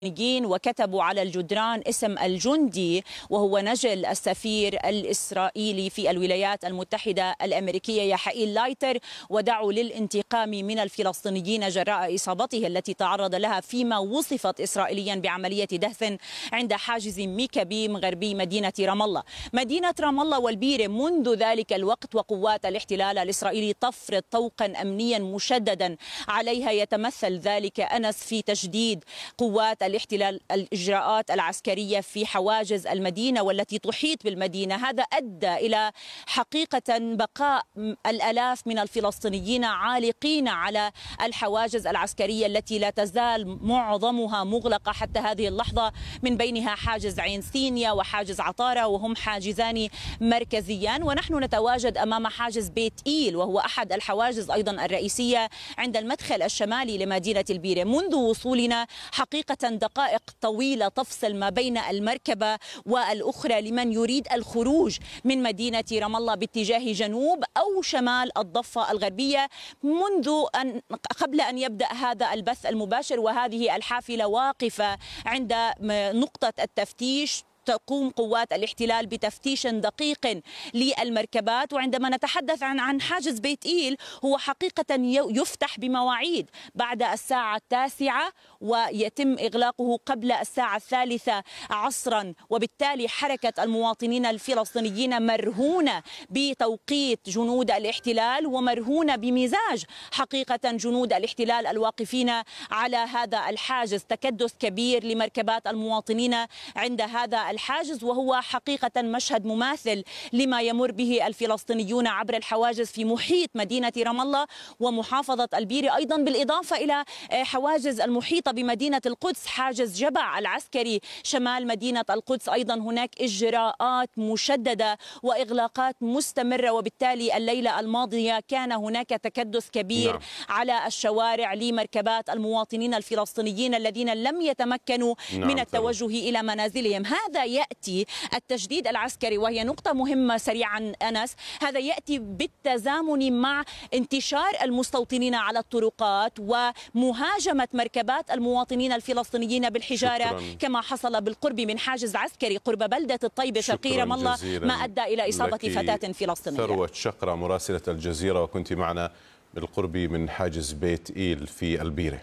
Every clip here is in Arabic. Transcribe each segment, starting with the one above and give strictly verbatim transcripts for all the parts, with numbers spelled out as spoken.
وكتبوا على الجدران اسم الجندي وهو نجل السفير الإسرائيلي في الولايات المتحدة الأمريكية يحائيل لايتر، ودعوا للانتقام من الفلسطينيين جراء إصابته التي تعرض لها فيما وصفت إسرائيليا بعملية دهس عند حاجز ميكابيم غربي مدينة رام الله. مدينة رام الله والبيرة منذ ذلك الوقت وقوات الاحتلال الإسرائيلي تفرض طوقا أمنيا مشددا عليها، يتمثل ذلك أنس في تشديد قوات الاحتلال الإجراءات العسكرية في حواجز المدينة والتي تحيط بالمدينة. هذا أدى إلى حقيقة بقاء الآلاف من الفلسطينيين عالقين على الحواجز العسكرية التي لا تزال معظمها مغلقة حتى هذه اللحظة، من بينها حاجز عين سينيا وحاجز عطارة، وهم حاجزان مركزيان. ونحن نتواجد أمام حاجز بيت إيل وهو أحد الحواجز أيضا الرئيسية عند المدخل الشمالي لمدينة البيرة. منذ وصولنا حقيقة دقائق طويلة تفصل ما بين المركبة والأخرى لمن يريد الخروج من مدينة رام الله باتجاه جنوب أو شمال الضفة الغربية، منذ أن قبل أن يبدأ هذا البث المباشر. وهذه الحافلة واقفة عند نقطة التفتيش، تقوم قوات الاحتلال بتفتيش دقيق للمركبات. وعندما نتحدث عن عن حاجز بيت إيل، هو حقيقة يفتح بمواعيد بعد الساعة التاسعة ويتم إغلاقه قبل الساعة الثالثة عصرا، وبالتالي حركة المواطنين الفلسطينيين مرهونة بتوقيت جنود الاحتلال ومرهونة بمزاج حقيقة جنود الاحتلال الواقفين على هذا الحاجز. تكدس كبير لمركبات المواطنين عند هذا الحاجز، وهو حقيقة مشهد مماثل لما يمر به الفلسطينيون عبر الحواجز في محيط مدينة رام الله ومحافظة البيرة، أيضا بالإضافة إلى حواجز المحيطة بمدينة القدس، حاجز جبع العسكري شمال مدينة القدس. أيضا هناك إجراءات مشددة وإغلاقات مستمرة، وبالتالي الليلة الماضية كان هناك تكدس كبير نعم. على الشوارع لمركبات المواطنين الفلسطينيين الذين لم يتمكنوا نعم. من التوجه إلى منازلهم. هذا يأتي التجديد العسكري، وهي نقطة مهمة سريعا أنس، هذا يأتي بالتزامن مع انتشار المستوطنين على الطرقات ومهاجمة مركبات المواطنين الفلسطينيين بالحجارة شكرا. كما حصل بالقرب من حاجز عسكري قرب بلدة الطيبة شرقي رام الله، ما أدى إلى إصابة فتاة فلسطينية. ثروة شقرة مراسلة الجزيرة، وكنت معنا بالقرب من حاجز بيت إيل في البيرة.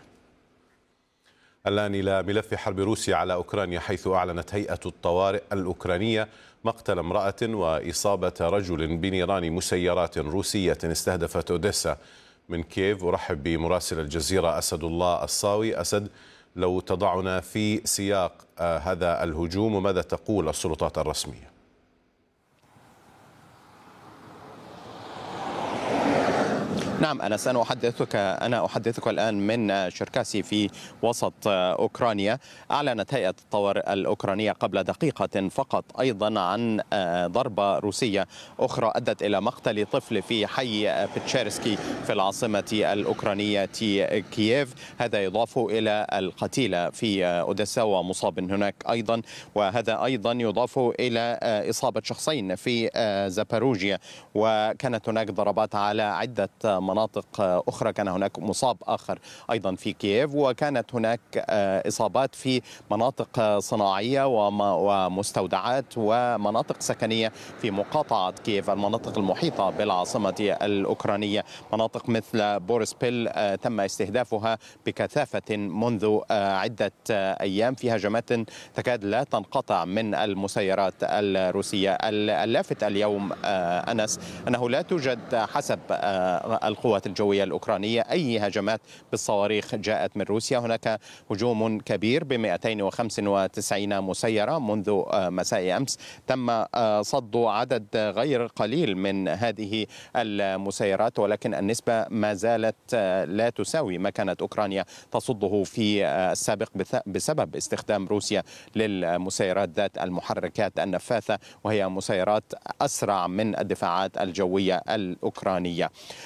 الآن إلى ملف حرب روسيا على أوكرانيا، حيث أعلنت هيئة الطوارئ الأوكرانية مقتل امرأة وإصابة رجل بنيران مسيرات روسية استهدفت أوديسا من كييف. أرحب بمراسل الجزيرة أسد الله الصاوي. أسد، لو تضعنا في سياق هذا الهجوم وماذا تقول السلطات الرسمية؟ نعم أنا سأحدثك أنا أحدثك الآن من شركاسي في وسط أوكرانيا. أعلنت هيئة الطوارئ الأوكرانية قبل دقيقة فقط أيضا عن ضربة روسية أخرى أدت إلى مقتل طفل في حي بتشيرسكي في العاصمة الأوكرانية كييف. هذا يضاف إلى القتيلة في أوديسا ومصاب هناك أيضا، وهذا أيضا يضاف إلى إصابة شخصين في زاباروجيا، وكانت هناك ضربات على عدة مناطق أخرى. كان هناك مصاب آخر أيضا في كييف، وكانت هناك إصابات في مناطق صناعية ومستودعات ومناطق سكنية في مقاطعة كييف، المناطق المحيطة بالعاصمة الأوكرانية. مناطق مثل بورسبيل تم استهدافها بكثافة منذ عدة أيام في هجمات تكاد لا تنقطع من المسيرات الروسية. اللافت اليوم أنس أنه لا توجد حسب القوات الجوية الأوكرانية أي هجمات بالصواريخ جاءت من روسيا. هناك هجوم كبير ب مئتين وخمسة وتسعين مسيرة منذ مساء أمس. تم صد عدد غير قليل من هذه المسيرات، ولكن النسبة ما زالت لا تساوي ما كانت أوكرانيا تصده في السابق بسبب استخدام روسيا للمسيرات ذات المحركات النفاثة، وهي مسيرات أسرع من الدفاعات الجوية الأوكرانية. هناك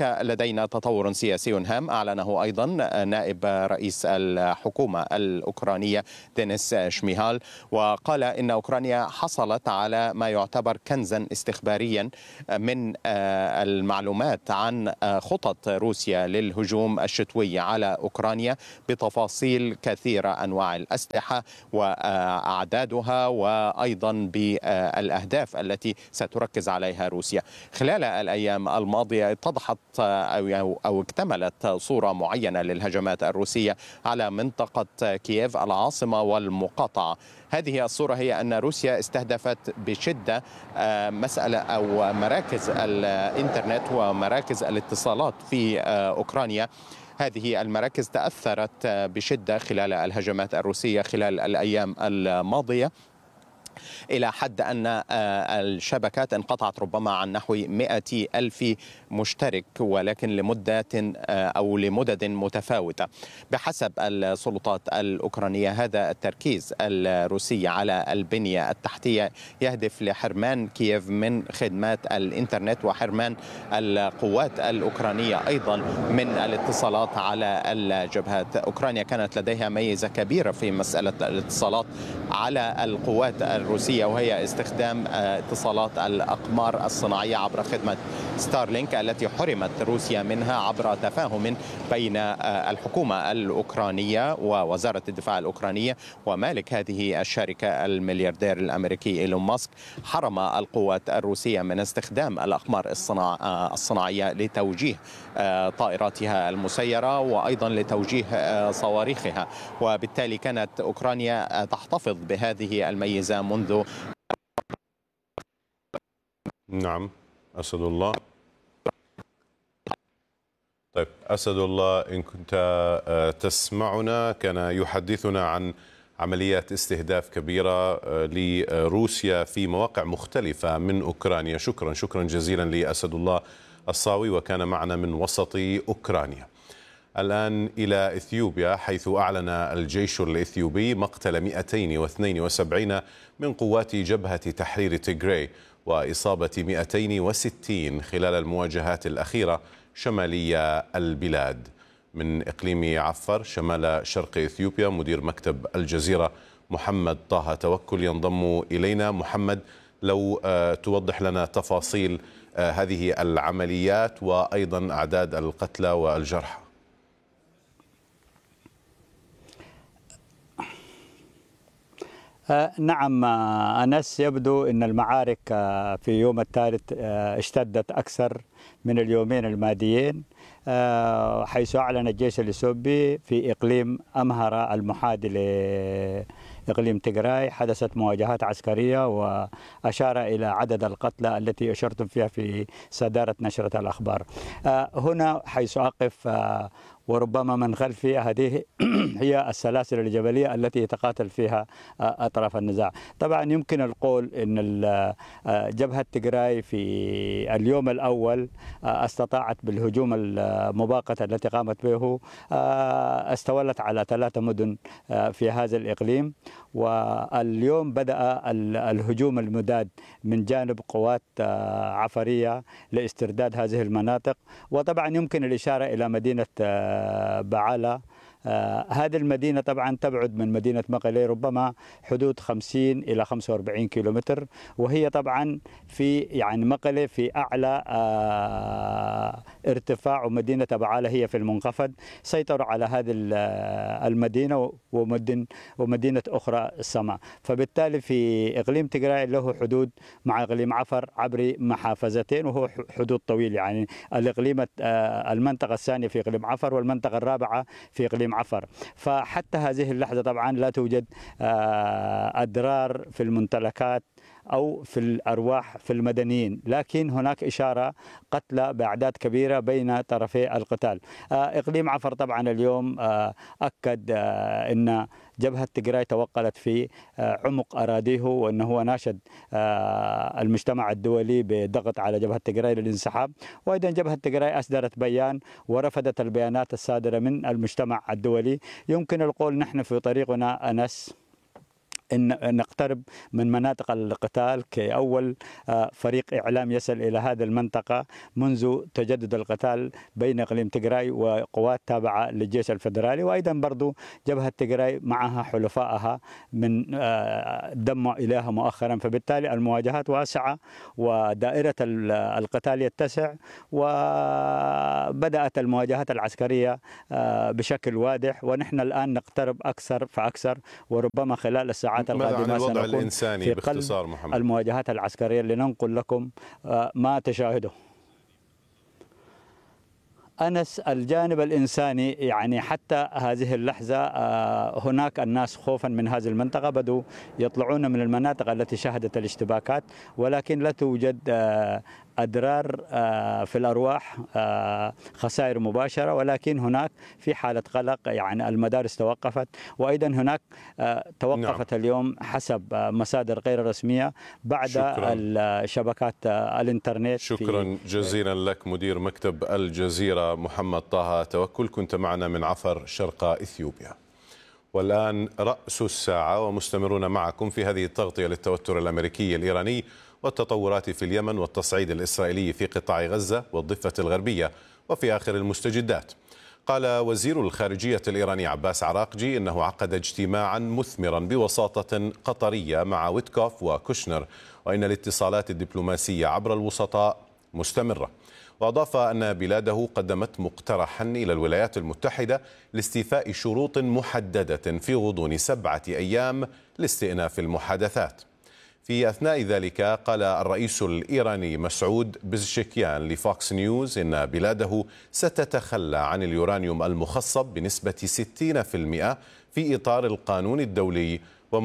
هناك لدينا تطور سياسي هام أعلنه أيضا نائب رئيس الحكومة الأوكرانية دينيس شميهال، وقال إن أوكرانيا حصلت على ما يعتبر كنزا استخباريا من المعلومات عن خطط روسيا للهجوم الشتوي على أوكرانيا بتفاصيل كثيرة، أنواع الأسلحة وأعدادها وأيضا بالأهداف التي ستركز عليها روسيا. خلال الأيام الماضية اتضحت أو أو اكتملت صورة معينة للهجمات الروسية على منطقة كييف العاصمة والمقاطعة. هذه الصورة هي أن روسيا استهدفت بشدة مسألة أو مراكز الإنترنت ومراكز الاتصالات في أوكرانيا. هذه المراكز تأثرت بشدة خلال الهجمات الروسية خلال الأيام الماضية، إلى حد أن الشبكات انقطعت ربما عن نحو مئة ألف مشترك، ولكن لمدة أو لمدد متفاوتة. بحسب السلطات الأوكرانية هذا التركيز الروسي على البنية التحتية يهدف لحرمان كييف من خدمات الإنترنت وحرمان القوات الأوكرانية أيضا من الاتصالات على الجبهات. أوكرانيا كانت لديها ميزة كبيرة في مسألة الاتصالات على القوات الروسية، وهي استخدام اتصالات الأقمار الصناعية عبر خدمة ستارلينك التي حرمت روسيا منها عبر تفاهم بين الحكومة الأوكرانية ووزارة الدفاع الأوكرانية ومالك هذه الشركة الملياردير الأمريكي إيلون ماسك. حرم القوات الروسية من استخدام الأقمار الصناع الصناعية لتوجيه طائراتها المسيرة وأيضا لتوجيه صواريخها، وبالتالي كانت أوكرانيا تحتفظ بهذه الميزة منذ. نعم أسد الله. طيب أسد الله، إن كنت تسمعنا، كان يحدثنا عن عمليات استهداف كبيرة لروسيا في مواقع مختلفة من أوكرانيا. شكرا شكرا جزيلا لأسد الله الصاوي، وكان معنا من وسط أوكرانيا. الآن إلى إثيوبيا، حيث أعلن الجيش الإثيوبي مقتل مئتين واثنين وسبعين من قوات جبهة تحرير تيغراي وإصابة مئتين وستين خلال المواجهات الأخيرة شمالي البلاد. من إقليم عفر شمال شرق إثيوبيا مدير مكتب الجزيرة محمد طه توكل ينضم إلينا. محمد، لو توضح لنا تفاصيل هذه العمليات وأيضا أعداد القتلى والجرحى. آه نعم آه أنس، يبدو أن المعارك آه في يوم الثالث آه اشتدت أكثر من اليومين الماضيين، آه حيث أعلن الجيش الإثيوبي في إقليم أمهرة المحاذي لإقليم تيغراي حدثت مواجهات عسكرية، وأشار إلى عدد القتلى التي أشرتم فيها في صدارة نشرة الأخبار. آه هنا حيث أقف آه وربما من خلفي، هذه هي السلاسل الجبلية التي يتقاتل فيها أطراف النزاع. طبعا يمكن القول أن جبهة تيغراي في اليوم الأول استطاعت بالهجوم المباغت التي قامت به استولت على ثلاثة مدن في هذا الإقليم، واليوم بدأ الهجوم المداد من جانب قوات عفرية لاسترداد هذه المناطق. وطبعا يمكن الإشارة إلى مدينة بعالة. آه هذه المدينة طبعا تبعد من مدينة مقلة ربما حدود خمسين إلى خمسة وأربعين كيلومتر، وهي طبعا في يعني مقلة في أعلى آه ارتفاع، ومدينة بعالة هي في المنخفض. سيطروا على هذه المدينة ومدن ومدينة أخرى السماء. فبالتالي في إقليم تيغراي له حدود مع إقليم عفر عبر محافظتين، وهو حدود طويل، يعني الإقليم آه المنطقة الثانية في إقليم عفر والمنطقة الرابعة في إقليم عفر. فحتى هذه اللحظة طبعا لا توجد أضرار في الممتلكات أو في الأرواح في المدنيين، لكن هناك إشارة قتلى بأعداد كبيرة بين طرفي القتال. إقليم عفر طبعا اليوم أكد أن جبهة تيغراي توقلت في عمق أراضيه، وأنه هو ناشد المجتمع الدولي بالضغط على جبهة تيغراي للانسحاب. وأيضا جبهة تيغراي أصدرت بيان ورفضت البيانات الصادرة من المجتمع الدولي. يمكن القول نحن في طريقنا أنس أن نقترب من مناطق القتال كأول فريق إعلام يصل إلى هذه المنطقة منذ تجدد القتال بين إقليم تيغراي وقوات تابعة للجيش الفدرالي. وأيضا برضو جبهة تيغراي معها حلفائها من دموا إليها مؤخرا، فبالتالي المواجهات واسعة ودائرة القتال يتسع، وبدأت المواجهات العسكرية بشكل واضح، ونحن الآن نقترب أكثر فأكثر، وربما خلال الساعات القادمة الوضع الإنساني في باختصار محمد المواجهات العسكرية لننقل لكم ما تشاهده. أنس، الجانب الإنساني يعني حتى هذه اللحظة هناك الناس خوفا من هذه المنطقة بدوا يطلعون من المناطق التي شهدت الاشتباكات، ولكن لا توجد أضرار في الأرواح، خسائر مباشرة، ولكن هناك في حالة قلق. يعني المدارس توقفت، وأيضا هناك توقفت نعم. اليوم حسب مصادر غير رسمية بعد شكرا. شبكات الإنترنت. شكرا جزيلا لك مدير مكتب الجزيرة محمد طه توكل، كنت معنا من عفر شرق إثيوبيا. والآن رأس الساعة ومستمرون معكم في هذه التغطية للتوتر الأمريكي الإيراني والتطورات في اليمن والتصعيد الإسرائيلي في قطاع غزة والضفة الغربية وفي آخر المستجدات. قال وزير الخارجية الإيراني عباس عراقجي إنه عقد اجتماعا مثمرا بوساطة قطرية مع ويتكوف وكوشنر، وإن الاتصالات الدبلوماسية عبر الوسطاء مستمرة. وأضاف أن بلاده قدمت مقترحا إلى الولايات المتحدة لاستيفاء شروط محددة في غضون سبعة أيام لاستئناف المحادثات. في أثناء ذلك قال الرئيس الإيراني مسعود بزشكيان لفوكس نيوز إن بلاده ستتخلى عن اليورانيوم المخصب بنسبة ستين بالمئة في إطار القانون الدولي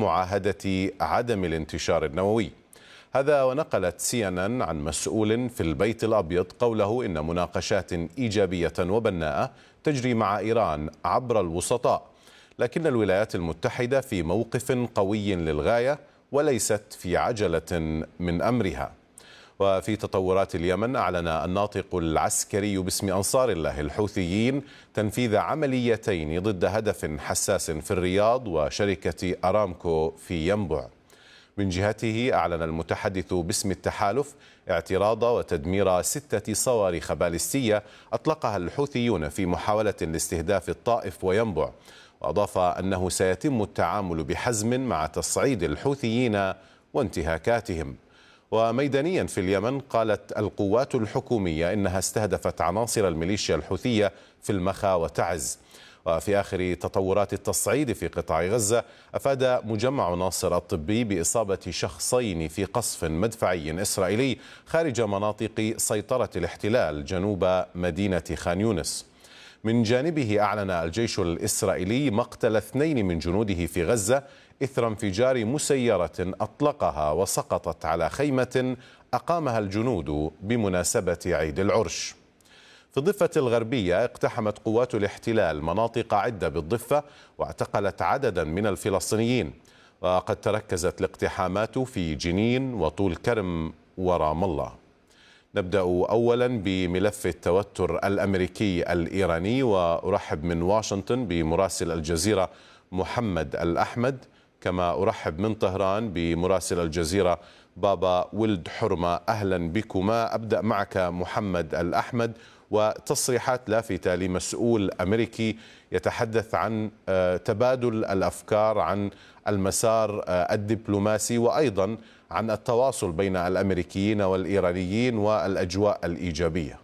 ومعاهدة عدم الانتشار النووي. هذا ونقلت سي إن إن عن مسؤول في البيت الأبيض قوله إن مناقشات إيجابية وبناءة تجري مع إيران عبر الوسطاء، لكن الولايات المتحدة في موقف قوي للغاية وليست في عجلة من أمرها. وفي تطورات اليمن، أعلن الناطق العسكري باسم أنصار الله الحوثيين تنفيذ عمليتين ضد هدف حساس في الرياض وشركة أرامكو في ينبع. من جهته أعلن المتحدث باسم التحالف اعتراض وتدمير ستة صواريخ باليستية أطلقها الحوثيون في محاولة لاستهداف الطائف وينبع، وأضاف أنه سيتم التعامل بحزم مع تصعيد الحوثيين وانتهاكاتهم. وميدانيا في اليمن، قالت القوات الحكومية إنها استهدفت عناصر الميليشيا الحوثية في المخا وتعز. وفي آخر تطورات التصعيد في قطاع غزة، أفاد مجمع ناصر الطبي بإصابة شخصين في قصف مدفعي إسرائيلي خارج مناطق سيطرة الاحتلال جنوب مدينة خان يونس. من جانبه أعلن الجيش الإسرائيلي مقتل اثنين من جنوده في غزة إثر انفجار مسيرة أطلقها وسقطت على خيمة أقامها الجنود بمناسبة عيد العرش. في الضفة الغربية، اقتحمت قوات الاحتلال مناطق عدة بالضفة واعتقلت عددا من الفلسطينيين، وقد تركزت الاقتحامات في جنين وطول كرم ورام الله. نبدأ أولا بملف التوتر الأمريكي الإيراني، وأرحب من واشنطن بمراسل الجزيرة محمد الأحمد، كما أرحب من طهران بمراسل الجزيرة بابا ولد حرمة. أهلا بكما. أبدأ معك محمد الأحمد، وتصريحات لافتة لمسؤول أمريكي يتحدث عن تبادل الأفكار عن المسار الدبلوماسي وأيضا عن التواصل بين الأمريكيين والإيرانيين والأجواء الإيجابية.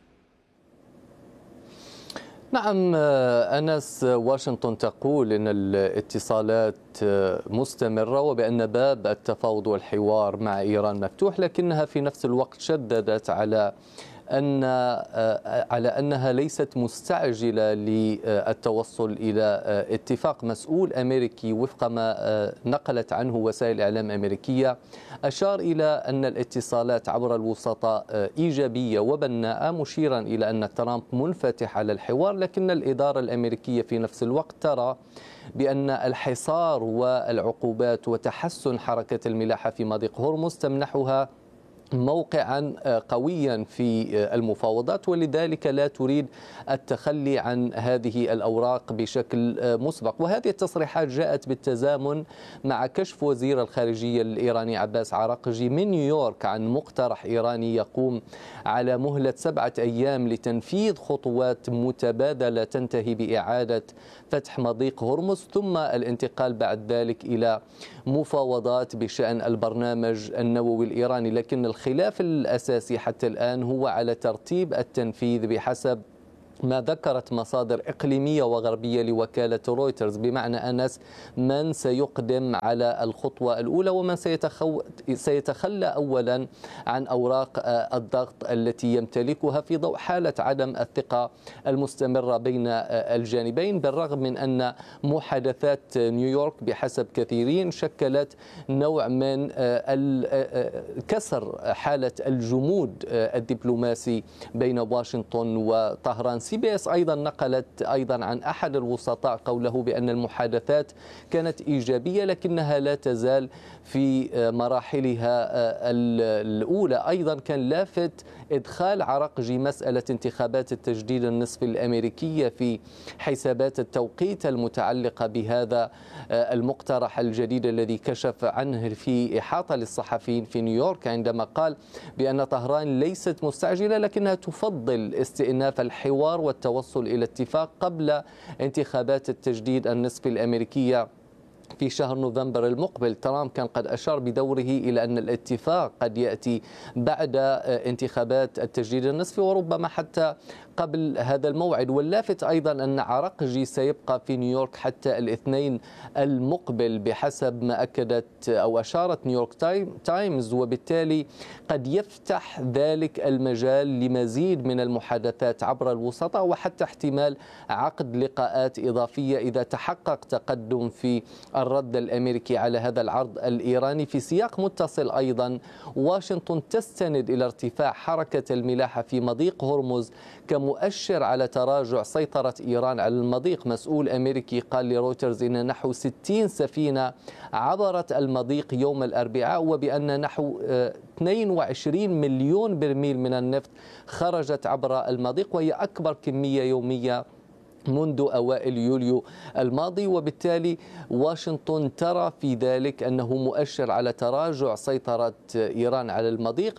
نعم أنس، واشنطن تقول أن الاتصالات مستمرة وبأن باب التفاوض والحوار مع إيران مفتوح، لكنها في نفس الوقت شددت على أن على أنها ليست مستعجلة للتوصل إلى اتفاق. مسؤول أمريكي وفق ما نقلت عنه وسائل إعلام أمريكية أشار إلى أن الاتصالات عبر الوسطاء إيجابية وبناءة، مشيرا إلى أن ترامب منفتح على الحوار، لكن الإدارة الأمريكية في نفس الوقت ترى بأن الحصار والعقوبات وتحسن حركة الملاحة في مضيق هرمز تمنحها موقعا قويا في المفاوضات، ولذلك لا تريد التخلي عن هذه الأوراق بشكل مسبق. وهذه التصريحات جاءت بالتزامن مع كشف وزير الخارجية الإيراني عباس عراقجي من نيويورك عن مقترح إيراني يقوم على مهلة سبعة أيام لتنفيذ خطوات متبادلة تنتهي بإعادة فتح مضيق هرمز، ثم الانتقال بعد ذلك إلى مفاوضات بشأن البرنامج النووي الإيراني. لكن الخلاف الأساسي حتى الآن هو على ترتيب التنفيذ بحسب ما ذكرت مصادر إقليمية وغربية لوكالة رويترز، بمعنى أنس من سيقدم على الخطوة الأولى ومن سيتخو... سيتخلى أولا عن أوراق الضغط التي يمتلكها في ضوء حالة عدم الثقة المستمرة بين الجانبين، بالرغم من أن محادثات نيويورك بحسب كثيرين شكلت نوع من كسر حالة الجمود الدبلوماسي بين واشنطن وطهران. سي بي اس أيضا نقلت أيضا عن أحد الوسطاء قوله بأن المحادثات كانت إيجابية لكنها لا تزال في مراحلها الأولى. أيضا كان لافت إدخال عراقجي مسألة انتخابات التجديد النصفي الأمريكية في حسابات التوقيت المتعلقة بهذا المقترح الجديد الذي كشف عنه في إحاطة للصحفيين في نيويورك، عندما قال بأن طهران ليست مستعجلة لكنها تفضل استئناف الحوار والتوصل إلى اتفاق قبل انتخابات التجديد النصفي الأمريكية في شهر نوفمبر المقبل. ترامب كان قد أشار بدوره إلى أن الاتفاق قد يأتي بعد انتخابات التجديد النصفي وربما حتى قبل هذا الموعد. واللافت أيضا أن عراقجي سيبقى في نيويورك حتى الاثنين المقبل بحسب ما أكدت أو أشارت نيويورك تايمز، وبالتالي قد يفتح ذلك المجال لمزيد من المحادثات عبر الوسطاء وحتى احتمال عقد لقاءات إضافية إذا تحقق تقدم في الرد الأمريكي على هذا العرض الإيراني. في سياق متصل أيضا واشنطن تستند إلى ارتفاع حركة الملاحة في مضيق هرمز كمؤشر على تراجع سيطرة إيران على المضيق. مسؤول أمريكي قال لرويترز إن نحو ستين سفينة عبرت المضيق يوم الأربعاء، وبأن نحو اثنين وعشرين مليون برميل من النفط خرجت عبر المضيق، وهي أكبر كمية يومية منذ أوائل يوليو الماضي. وبالتالي واشنطن ترى في ذلك أنه مؤشر على تراجع سيطرة إيران على المضيق،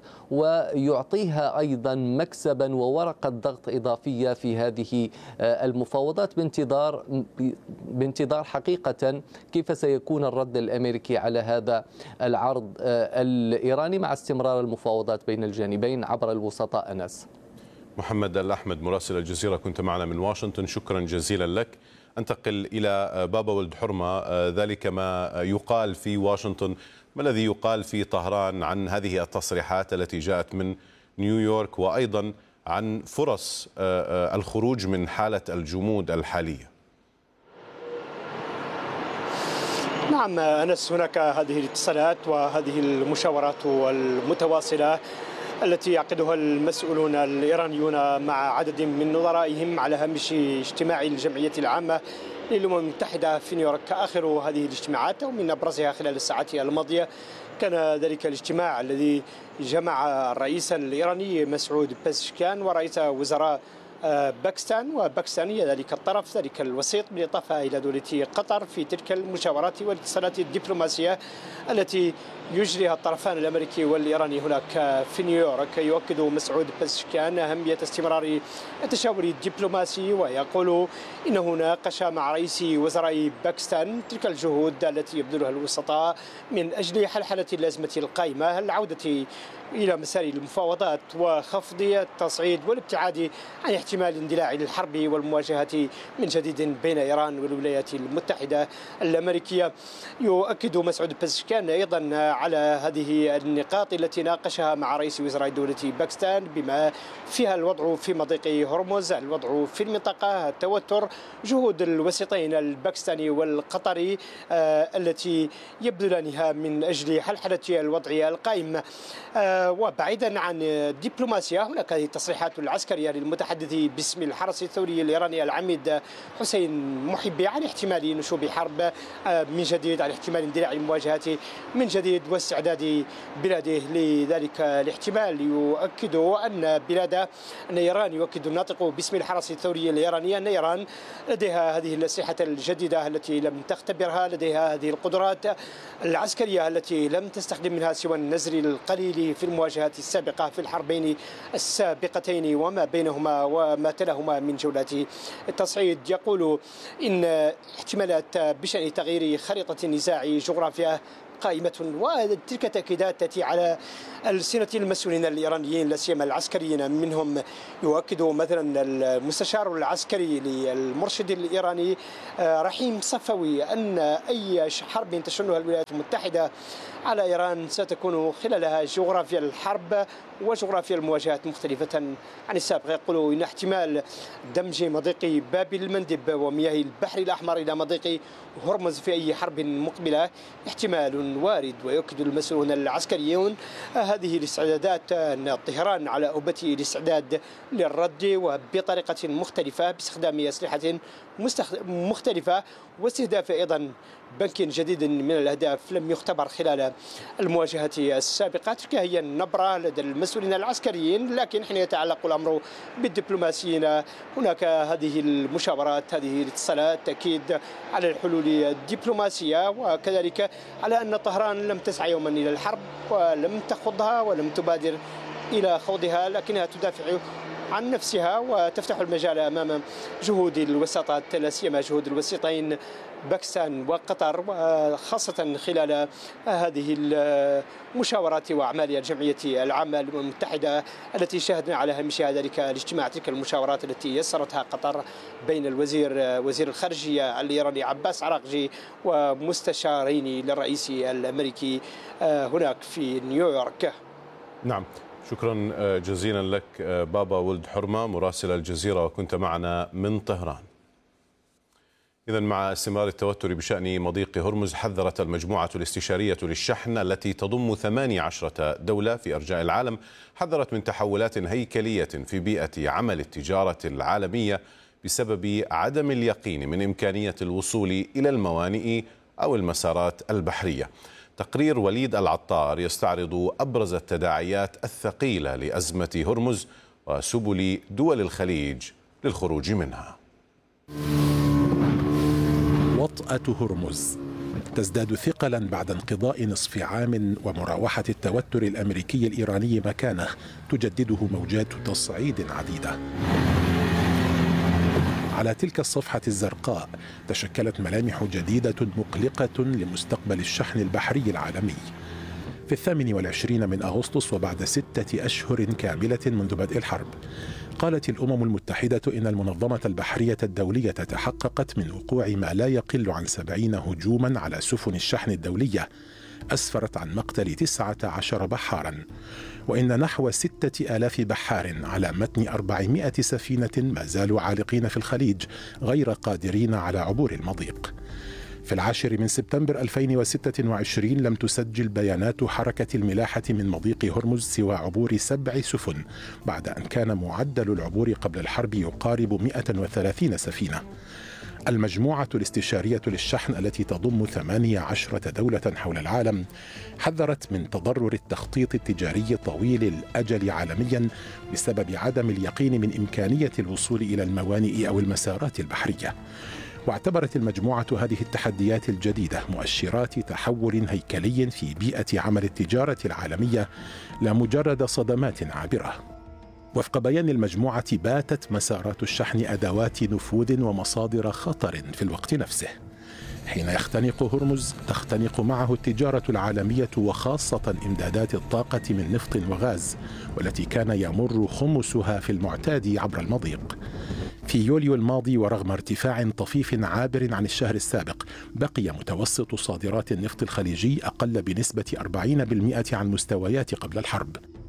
ويعطيها أيضا مكسبا وورقة ضغط إضافية في هذه المفاوضات بانتظار بانتظار حقيقة كيف سيكون الرد الأمريكي على هذا العرض الإيراني مع استمرار المفاوضات بين الجانبين عبر الوسطاء. أنس. محمد الأحمد مراسل الجزيرة كنت معنا من واشنطن، شكرا جزيلا لك. أنتقل إلى بابا ولد حرمة، ذلك ما يقال في واشنطن، ما الذي يقال في طهران عن هذه التصريحات التي جاءت من نيويورك، وأيضا عن فرص الخروج من حالة الجمود الحالية؟ نعم أنس، هناك هذه الاتصالات وهذه المشاورات المتواصلة التي يعقدها المسؤولون الإيرانيون مع عدد من نظرائهم على هامش اجتماع الجمعية العامة للأمم المتحدة في نيويورك. آخر هذه الاجتماعات ومن أبرزها خلال الساعات الماضية كان ذلك الاجتماع الذي جمع الرئيس الإيراني مسعود بزشكيان ورئيس وزراء باكستان، وباكستان هي ذلك الطرف ذلك الوسيط، بالإضافة إلى دولة قطر في تلك المشاورات والاتصالات الدبلوماسية التي يجريها الطرفان الأمريكي والإيراني هناك في نيويورك. يؤكد مسعود بزشكيان أهمية استمرار التشاور الدبلوماسي، ويقول إنه ناقش مع رئيس وزراء باكستان تلك الجهود التي يبذلها الوسطاء من أجل حلحلة الأزمة القائمة، العودة إلى مسار المفاوضات وخفض التصعيد والابتعاد عن احتمال اندلاع الحرب والمواجهة من جديد بين إيران والولايات المتحدة الأمريكية. يؤكد مسعود بزشكيان أيضا على هذه النقاط التي ناقشها مع رئيس وزراء دولة باكستان بما فيها الوضع في مضيق هرمز، الوضع في المنطقة، التوتر، جهود الوسيطين الباكستاني والقطري التي يبذلانها من أجل حلحلة الوضع القائم. وبعيدا عن الدبلوماسيا، هناك هذه التصريحات العسكرية للمتحدث التنادي باسم الحرس الثوري الإيراني العميد حسين محبي عن احتمال نشوب حرب من جديد، عن احتمال اندلاع المواجهة من جديد واستعداد بلاده لذلك الاحتمال. يؤكد أن بلاد أن إيران يؤكد الناطق باسم الحرس الثوري الإيراني أن إيران لديها هذه الأسلحة الجديدة التي لم تختبرها، لديها هذه القدرات العسكرية التي لم تستخدم منها سوى النزر القليل في المواجهات السابقة في الحربين السابقتين وما بينهما وما تلاهما من جولات التصعيد. يقول إن احتمالات بشأن تغيير خريطة النزاع جغرافيا قائمة، وتلك تأكيدات تأتي على ألسنة المسؤولين الإيرانيين لا سيما العسكريين. منهم يؤكد مثلا المستشار العسكري للمرشد الإيراني رحيم صفوي أن أي حرب تشنها الولايات المتحدة على إيران ستكون خلالها جغرافيا الحرب وجغرافيا المواجهات مختلفة عن السابق. يقول إن احتمال دمج مضيق باب المندب ومياه البحر الأحمر إلى مضيق هرمز في أي حرب مقبلة احتمال وارد. ويؤكد المسؤولون العسكريون هذه الاستعدادات أن طهران على أوبة الاستعداد للرد وبطريقة مختلفة باستخدام أسلحة مختلفة واستهداف أيضا بنك جديد من الأهداف لم يختبر خلال المواجهة السابقة. تلك هي النبرة لدى المسؤولين العسكريين، لكن حين يتعلق الأمر بالدبلوماسيين هناك هذه المشاورات، هذه الاتصالات، تأكيد على الحلول الدبلوماسية وكذلك على أن طهران لم تسعى يوما إلى الحرب ولم تخوضها ولم تبادر إلى خوضها، لكنها تدافع عن نفسها وتفتح المجال أمام جهود الوساطات لا سيما جهود الوسيطين باكستان وقطر، وخاصة خلال هذه المشاورات وأعمال الجمعية العامة المتحدة التي شاهدنا على هامشها ذلك الاجتماع، تلك المشاورات التي يسرتها قطر بين الوزير وزير الخارجية الإيراني عباس عراقجي ومستشارين للرئيس الأمريكي هناك في نيويورك. نعم، شكرا جزيلا لك بابا ولد حرمة مراسل الجزيرة، وكنت معنا من طهران. إذن مع استمرار التوتر بشأن مضيق هرمز، حذرت المجموعة الاستشارية للشحن التي تضم ثمانية عشرة دولة في أرجاء العالم، حذرت من تحولات هيكلية في بيئة عمل التجارة العالمية بسبب عدم اليقين من إمكانية الوصول إلى الموانئ أو المسارات البحرية. تقرير وليد العطار يستعرض أبرز التداعيات الثقيلة لأزمة هرمز وسبل دول الخليج للخروج منها. وطأة هرمز تزداد ثقلا بعد انقضاء نصف عام ومراوحة التوتر الأمريكي الإيراني مكانه تجدده موجات تصعيد عديدة. على تلك الصفحة الزرقاء تشكلت ملامح جديدة مقلقة لمستقبل الشحن البحري العالمي. في الثامن والعشرين من أغسطس وبعد ستة أشهر كاملة منذ بدء الحرب، قالت الأمم المتحدة إن المنظمة البحرية الدولية تحققت من وقوع ما لا يقل عن سبعين هجوما على سفن الشحن الدولية أسفرت عن مقتل تسعة عشر بحارا، وإن نحو ستة آلاف بحار على متن أربعمائة سفينة ما زالوا عالقين في الخليج غير قادرين على عبور المضيق. في العاشر من سبتمبر ألفين وستة وعشرين لم تسجل بيانات حركة الملاحة من مضيق هرمز سوى عبور سبع سفن، بعد أن كان معدل العبور قبل الحرب يقارب مئة وثلاثين سفينة. المجموعة الاستشارية للشحن التي تضم ثمانية عشرة دولة حول العالم حذرت من تضرر التخطيط التجاري طويل الأجل عالميا بسبب عدم اليقين من إمكانية الوصول إلى الموانئ أو المسارات البحرية. واعتبرت المجموعة هذه التحديات الجديدة مؤشرات تحول هيكلي في بيئة عمل التجارة العالمية لا مجرد صدمات عابرة. وفق بيان المجموعة باتت مسارات الشحن أدوات نفوذ ومصادر خطر في الوقت نفسه. حين يختنق هرمز تختنق معه التجارة العالمية وخاصة إمدادات الطاقة من نفط وغاز، والتي كان يمر خمسها في المعتاد عبر المضيق. في يوليو الماضي ورغم ارتفاع طفيف عابر عن الشهر السابق، بقي متوسط صادرات النفط الخليجي أقل بنسبة أربعين بالمئة عن مستويات قبل الحرب.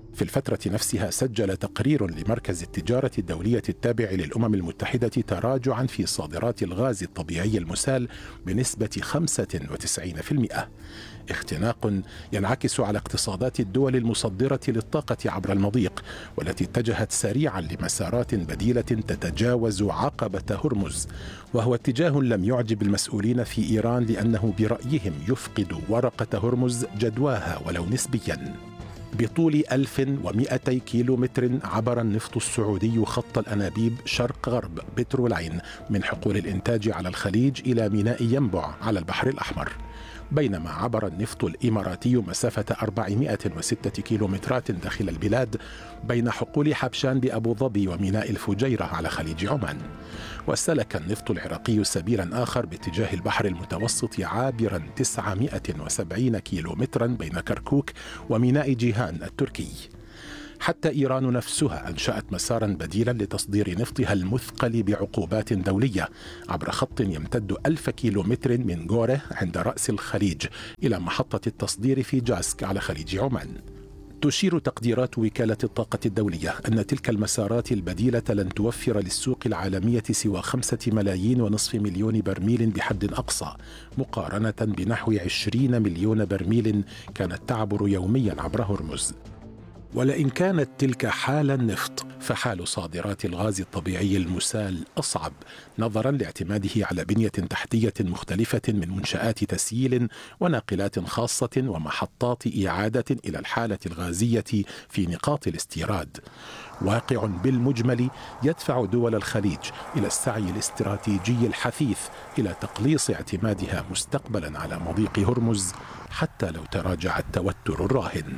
في الفترة نفسها سجل تقرير لمركز التجارة الدولية التابع للأمم المتحدة تراجعا في صادرات الغاز الطبيعي المسال بنسبة خمسة وتسعين بالمئة، اختناق ينعكس على اقتصادات الدول المصدرة للطاقة عبر المضيق، والتي اتجهت سريعا لمسارات بديلة تتجاوز عقبة هرمز، وهو اتجاه لم يعجب المسؤولين في إيران لأنه برأيهم يفقد ورقة هرمز جدواها ولو نسبيا. بطول ألف ومئتي كيلو متر عبر النفط السعودي خط الأنابيب شرق غرب بترولين من حقول الإنتاج على الخليج إلى ميناء ينبع على البحر الأحمر، بينما عبر النفط الإماراتي مسافة أربعمئة وستة كيلومترات داخل البلاد بين حقول حبشان بأبو ظبي وميناء الفجيرة على خليج عمان. وسلك النفط العراقي سبيلا آخر باتجاه البحر المتوسط عابرا تسعمئة وسبعين كيلومترا بين كركوك وميناء جيهان التركي. حتى إيران نفسها أنشأت مسارا بديلا لتصدير نفطها المثقل بعقوبات دولية عبر خط يمتد ألف كيلومتر من غوره عند رأس الخليج إلى محطة التصدير في جاسك على خليج عمان. تشير تقديرات وكالة الطاقة الدولية أن تلك المسارات البديلة لن توفر للسوق العالمية سوى خمسة ملايين ونصف مليون برميل بحد أقصى، مقارنة بنحو عشرين مليون برميل كانت تعبر يوميا عبر هرمز. ولئن كانت تلك حال النفط، فحال صادرات الغاز الطبيعي المسال أصعب، نظرا لاعتماده على بنية تحتية مختلفة من منشآت تسييل وناقلات خاصة ومحطات إعادة إلى الحالة الغازية في نقاط الاستيراد. واقع بالمجمل يدفع دول الخليج إلى السعي الاستراتيجي الحثيث إلى تقليص اعتمادها مستقبلا على مضيق هرمز حتى لو تراجع التوتر الراهن.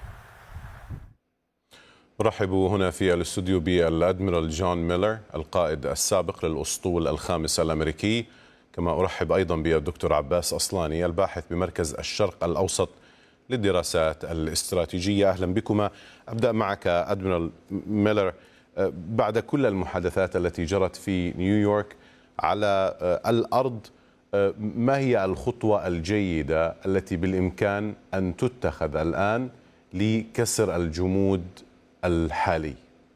أرحب هنا في الاستوديو بالأدميرال جون ميلر القائد السابق للأسطول الخامس الأمريكي، كما أرحب أيضا بالدكتور عباس أصلاني الباحث بمركز الشرق الأوسط للدراسات الاستراتيجية. أهلا بكما. أبدأ معك أدميرال ميلر، بعد كل المحادثات التي جرت في نيويورك على الأرض، ما هي الخطوة الجيدة التي بالإمكان أن تتخذ الآن لكسر الجمود الحالي؟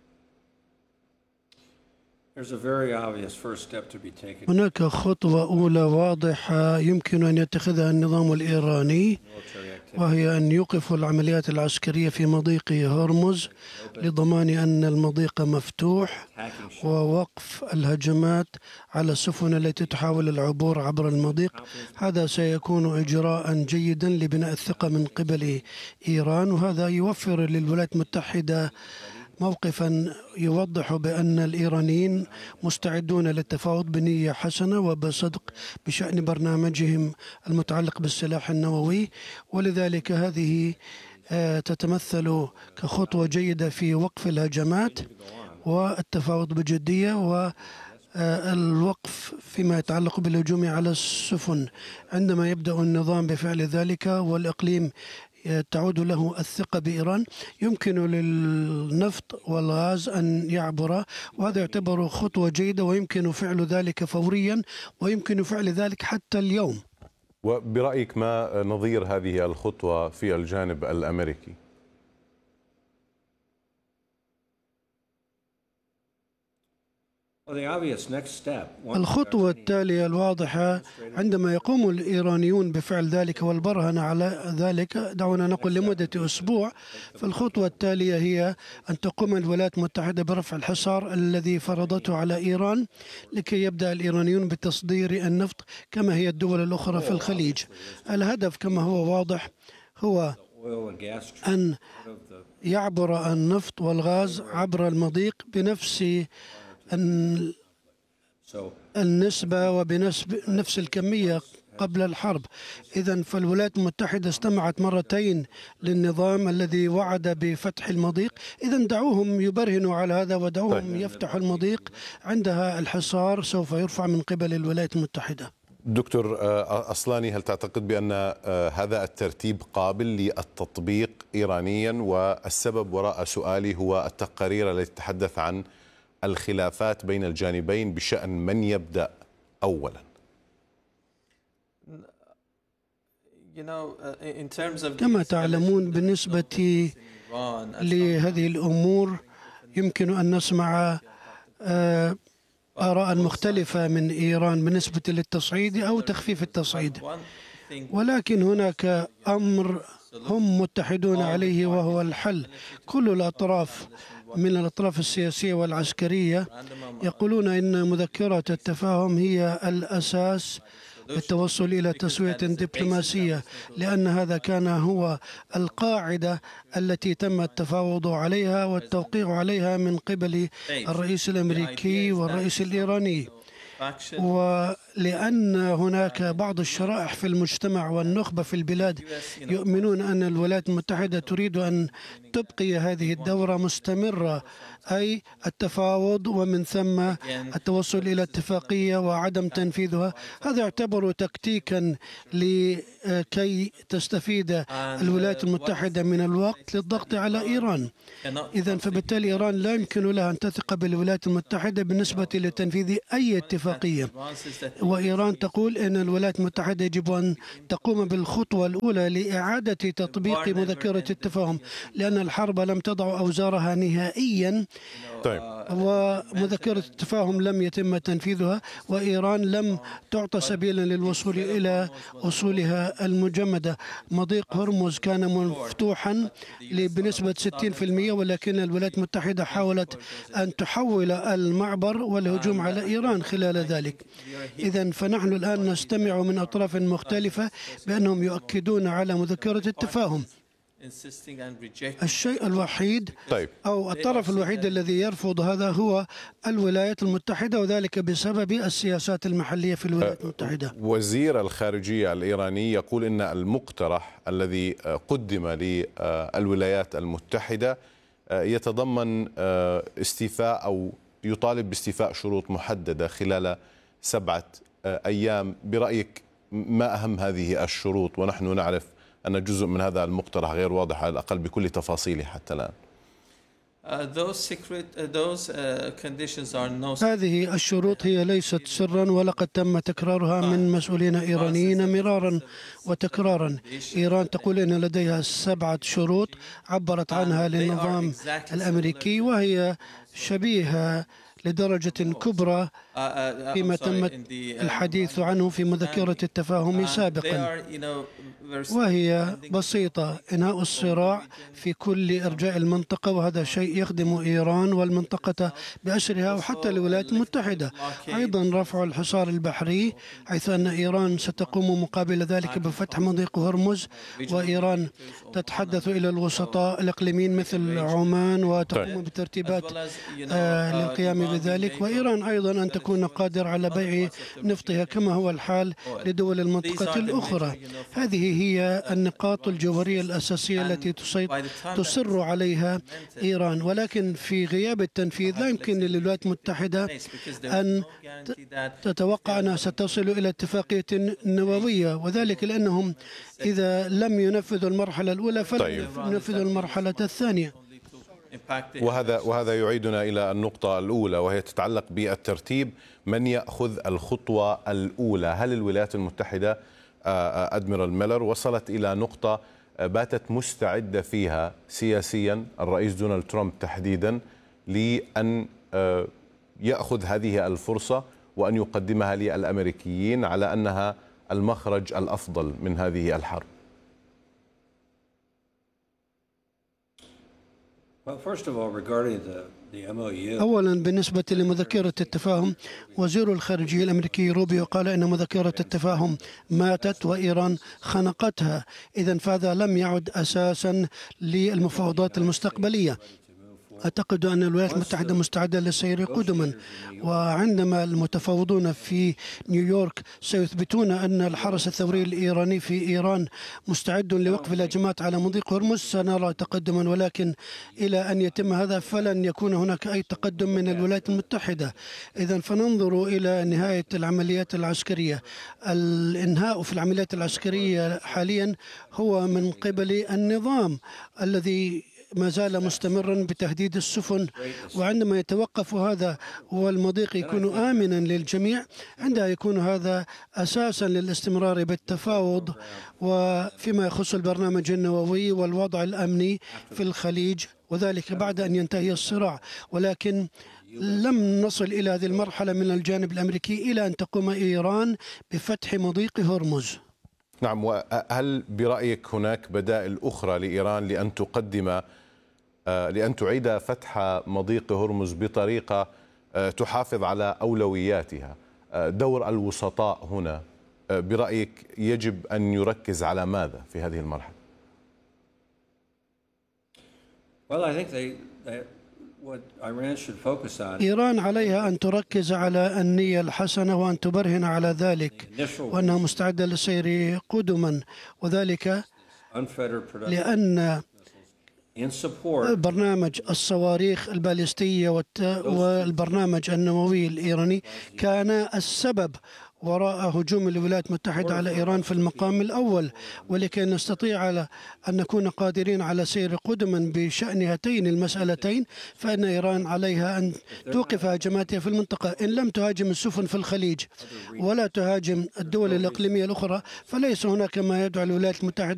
هناك خطوة أولى واضحة يمكن أن يتخذها النظام الإيراني، وهي أن يوقف العمليات العسكرية في مضيق هرمز لضمان أن المضيق مفتوح، ووقف الهجمات على السفن التي تحاول العبور عبر المضيق. هذا سيكون إجراء جيدا لبناء الثقة من قبل إيران، وهذا يوفر للولايات المتحدة موقفا يوضح بأن الإيرانيين مستعدون للتفاوض بنية حسنة وبصدق بشأن برنامجهم المتعلق بالسلاح النووي، ولذلك هذه تتمثل كخطوة جيدة في وقف الهجمات والتفاوض بجدية والوقف فيما يتعلق بالهجوم على السفن. عندما يبدأ النظام بفعل ذلك والإقليم تعود له الثقة بإيران، يمكن للنفط والغاز أن يعبر، وهذا يعتبر خطوة جيدة ويمكن فعل ذلك فوريا ويمكن فعل ذلك حتى اليوم. وبرأيك ما نظير هذه الخطوة في الجانب الأمريكي؟ الخطوة التالية الواضحة عندما يقوم الإيرانيون بفعل ذلك والبرهنة على ذلك، دعونا نقول لمدة أسبوع، فالخطوة التالية هي أن تقوم الولايات المتحدة برفع الحصار الذي فرضته على إيران لكي يبدأ الإيرانيون بتصدير النفط كما هي الدول الأخرى في الخليج. الهدف كما هو واضح هو أن يعبر النفط والغاز عبر المضيق بنفس النسبة وبنفس الكمية قبل الحرب. إذن فالولايات المتحدة استمعت مرتين للنظام الذي وعد بفتح المضيق، إذن دعوهم يبرهنوا على هذا ودعوهم يفتحوا المضيق. عندها الحصار سوف يرفع من قبل الولايات المتحدة. دكتور أصلاني، هل تعتقد بأن هذا الترتيب قابل للتطبيق إيرانيا؟ والسبب وراء سؤالي هو التقارير التي تتحدث عن الخلافات بين الجانبين بشأن من يبدأ أولا. كما تعلمون بالنسبة لهذه الأمور يمكن أن نسمع آراء مختلفة من إيران بالنسبة للتصعيد أو تخفيف التصعيد، ولكن هناك أمر هم متحدون عليه وهو الحل. كل الأطراف من الأطراف السياسية والعسكرية يقولون إن مذكرة التفاهم هي الأساس للتوصل إلى تسوية دبلوماسية، لأن هذا كان هو القاعدة التي تم التفاوض عليها والتوقيع عليها من قبل الرئيس الأمريكي والرئيس الإيراني. ولأن هناك بعض الشرائح في المجتمع والنخبة في البلاد يؤمنون أن الولايات المتحدة تريد أن تبقي هذه الدورة مستمرة، أي التفاوض ومن ثم التوصل إلى اتفاقية وعدم تنفيذها. هذا يعتبر تكتيكا لكي تستفيد الولايات المتحدة من الوقت للضغط على إيران. إذن فبالتالي إيران لا يمكن لها أن تثق بالولايات المتحدة بالنسبة لتنفيذ أي اتفاقية، وإيران تقول أن الولايات المتحدة يجب أن تقوم بالخطوة الأولى لإعادة تطبيق مذكرة التفاهم، لأن الحرب لم تضع أوزارها نهائيا. طيب. ومذكرة التفاهم لم يتم تنفيذها، وإيران لم تعطى سبيلا للوصول إلى أصولها المجمدة. مضيق هرمز كان مفتوحا بنسبة ستين بالمئة، ولكن الولايات المتحدة حاولت أن تحول المعبر والهجوم على إيران خلال ذلك. إذن فنحن الآن نستمع من أطراف مختلفة بأنهم يؤكدون على مذكرة التفاهم. الشيء الوحيد طيب. أو الطرف الوحيد الذي يرفض هذا هو الولايات المتحدة، وذلك بسبب السياسات المحلية في الولايات المتحدة. وزير الخارجية الإيراني يقول إن المقترح الذي قدم للولايات المتحدة يتضمن استيفاء أو يطالب باستيفاء شروط محددة خلال سبعة أيام. برأيك ما أهم هذه الشروط؟ ونحن نعرف أن جزء من هذا المقترح غير واضح على الأقل بكل تفاصيله حتى الآن. هذه الشروط هي ليست سرا، ولقد تم تكرارها من مسؤولين إيرانيين مرارا وتكرارا. إيران تقول أن لديها سبعة شروط عبرت عنها للنظام الأمريكي، وهي شبيهة لدرجة كبرى فيما تم الحديث عنه في مذكرة التفاهم سابقا، وهي بسيطة: إنهاء الصراع في كل أرجاء المنطقة، وهذا شيء يخدم إيران والمنطقة بأسرها وحتى الولايات المتحدة. أيضا رفع الحصار البحري، حيث أن إيران ستقوم مقابل ذلك بفتح مضيق هرمز، وإيران تتحدث إلى الوسطاء الإقليميين مثل عمان وتقوم بترتيبات آه للقيام بذلك. وإيران أيضا أن تكون قادرة على بيع نفطها كما هو الحال لدول المنطقة الأخرى. هذه هي النقاط الجوهرية الأساسية التي تصر عليها إيران، ولكن في غياب التنفيذ لا يمكن للولايات المتحدة أن تتوقع أنها ستصل إلى اتفاقية نووية، وذلك لأنهم إذا لم ينفذوا المرحلة الأولى فلن طيب. ينفذوا المرحلة الثانية. وهذا وهذا يعيدنا إلى النقطة الأولى، وهي تتعلق بالترتيب. من يأخذ الخطوة الأولى؟ هل الولايات المتحدة أدميرال ميلر وصلت إلى نقطة باتت مستعدة فيها سياسيا الرئيس دونالد ترامب تحديدا لأن يأخذ هذه الفرصة وأن يقدمها للأمريكيين على أنها المخرج الأفضل من هذه الحرب؟ أولا بالنسبة لمذكرة التفاهم، وزير الخارجية الأمريكي روبيو قال أن مذكرة التفاهم ماتت وإيران خنقتها، إذن فهذا لم يعد أساسا للمفاوضات المستقبلية. أعتقد أن الولايات المتحدة مستعدة للسير قدما، وعندما المتفاوضون في نيويورك سيثبتون أن الحرس الثوري الإيراني في إيران مستعد لوقف الهجمات على مضيق هرمز سنرى تقدما، ولكن إلى أن يتم هذا فلن يكون هناك أي تقدم من الولايات المتحدة. إذن فننظر إلى نهاية العمليات العسكرية. الإنهاء في العمليات العسكرية حاليا هو من قبل النظام الذي ما زال مستمرا بتهديد السفن، وعندما يتوقف هذا والمضيق يكون آمنا للجميع، عندها يكون هذا أساسا للاستمرار بالتفاوض وفيما يخص البرنامج النووي والوضع الأمني في الخليج، وذلك بعد أن ينتهي الصراع. ولكن لم نصل إلى هذه المرحلة من الجانب الأمريكي إلى أن تقوم إيران بفتح مضيق هرمز. نعم، وهل برأيك هناك بدائل أخرى لإيران لأن تقدم لأن تعيد فتح مضيق هرمز بطريقة تحافظ على أولوياتها؟ دور الوسطاء هنا برأيك يجب أن يركز على ماذا في هذه المرحلة؟ Well, I think they, they, what Iran should focus on. إيران عليها أن تركز على النية الحسنة وأن تبرهن على ذلك، وأنها مستعدة للسير قدما، وذلك لأن برنامج الصواريخ الباليستية والبرنامج النووي الإيراني كان السبب وراء هجوم الولايات المتحدة على إيران في المقام الأول. ولكي نستطيع أن نكون قادرين على سير قدما بشأن هاتين المسألتين، فإن إيران عليها أن توقف هجماتها في المنطقة. إن لم تهاجم السفن في الخليج ولا تهاجم الدول الإقليمية الأخرى، فليس هناك ما يدعو الولايات المتحدة